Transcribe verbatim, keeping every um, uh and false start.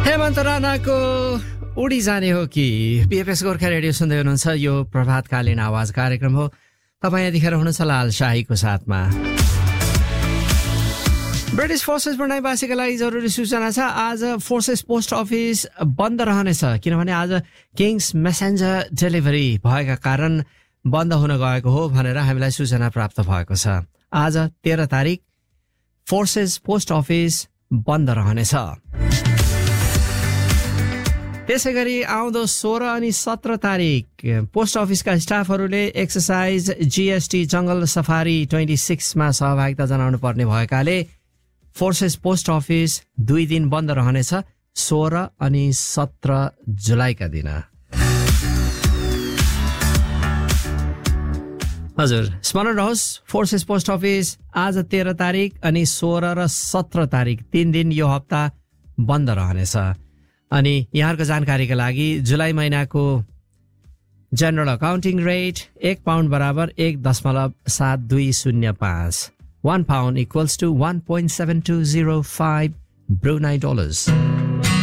हेमन्त राणाको उडी जाने हो कि बीएफएस गोर्खा रेडियो सुन्दै हुनुहुन्छ। यो प्रभातकालीन आवाज कार्यक्रम हो। तपाईँ यतिखेर हुनुहुन्छ लाल शाहीको साथमा। ब्रिटिस फोर्सेस भर्नाईवासीका लागि जरुरी सूचना छ। आज फोर्सेस पोस्ट अफिस बन्द रहनेछ, किनभने आज किङ्स मेसेन्जर डेलिभरी भएका कारण बन्द हुन गएको हो भनेर हामीलाई सूचना प्राप्त भएको छ। आज तेह्र तारिक फोर्सेस पोस्ट अफिस बन्द रहनेछ। त्यसै गरी आउँदो सोह्र अनि सत्र तारिक पोस्ट अफिसका स्टाफहरूले एक्सर्साइज जीएसटी जंगल सफारी ट्वेन्टी सिक्समा सहभागिता जनाउनु पर्ने भएकाले फोर्सेस पोस्ट अफिस दुई दिन बन्द रहनेछ, सोह्र अनि सत्र जुलाईका दिन। हजुर स्मरण रहोस्, फोर्सेस पोस्ट अफिस आज तेह्र तारिक अनि सोह्र र सत्र तारिक तीन दिन यो हप्ता बन्द रहनेछ। अनि यहाँको जानकारीका लागि जुलाई महिनाको जनरल अकाउन्टिङ रेट एक पाउन्ड बराबर एक दशमलव सात दुई शून्य पाँच, one pound equals to one point seven two zero five Brunei dollars.